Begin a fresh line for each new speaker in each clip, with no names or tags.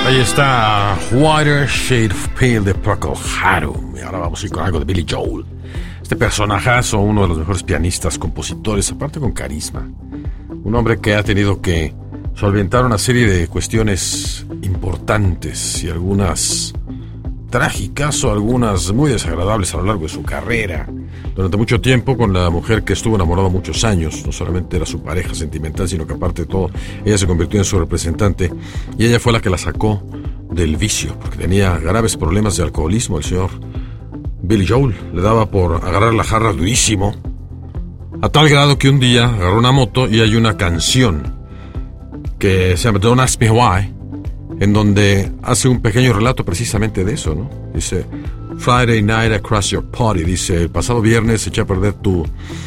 Ahí está Whiter Shade of Pale de Procol Harum. Y ahora vamos a ir con algo de Billy Joel. Este personajazo, uno de los mejores pianistas, compositores, aparte con carisma. Un hombre que ha tenido que solventar una serie de cuestiones importantes y algunas trágicas o algunas muy desagradables a lo largo de su carrera. Durante mucho tiempo con la mujer que estuvo enamorado muchos años, no solamente era su pareja sentimental, sino que aparte de todo, ella se convirtió en su representante y ella fue la que la sacó del vicio, porque tenía graves problemas de alcoholismo el señor Billy Joel. Le daba por agarrar la jarra durísimo, a tal grado que un día agarró una moto y hay una canción que se llama Don't Ask Me Why, en donde hace un pequeño relato precisamente de eso, ¿no? Dice, Friday night I crashed your party. Dice, el pasado viernes eché a perder tu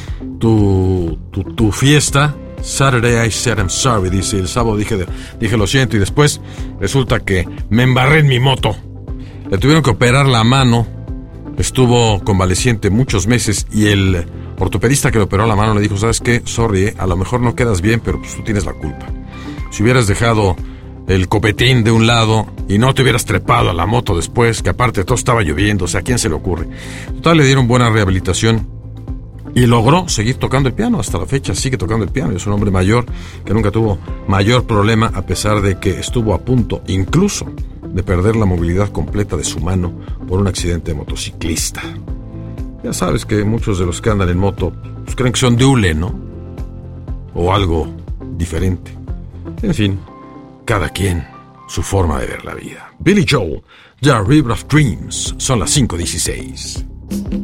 fiesta. Saturday I said I'm sorry. Dice, el sábado dije lo siento. Y después resulta que me embarré en mi moto. Le tuvieron que operar la mano. Estuvo convaleciente muchos meses. Y el ortopedista que le operó la mano le dijo, ¿sabes qué? Sorry, a lo mejor no quedas bien, pero pues tú tienes la culpa. Si hubieras dejado el copetín de un lado y no te hubieras trepado a la moto después, que aparte todo estaba lloviendo, o sea, ¿a quién se le ocurre? Total, le dieron buena rehabilitación y logró seguir tocando el piano. Hasta la fecha sigue tocando el piano. Es un hombre mayor que nunca tuvo mayor problema, a pesar de que estuvo a punto incluso de perder la movilidad completa de su mano por un accidente de motociclista. Ya sabes que muchos de los que andan en moto pues creen que son de hule, ¿no? O algo diferente. En fin, cada quien su forma de ver la vida. Billy Joel, The River of Dreams. Son las 5:16.